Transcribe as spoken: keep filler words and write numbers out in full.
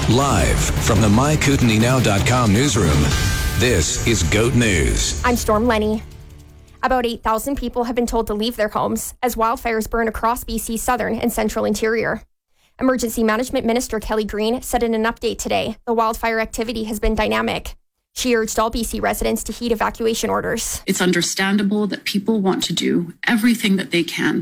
Live from the my kootenai now dot com newsroom, this is GOAT News. I'm Storm Lenny. About eight thousand people have been told to leave their homes as wildfires burn across B C's southern and central interior. Emergency Management Minister Kelly Green said in an update today, the wildfire activity has been dynamic. She urged all B C residents to heed evacuation orders. It's understandable that people want to do everything that they can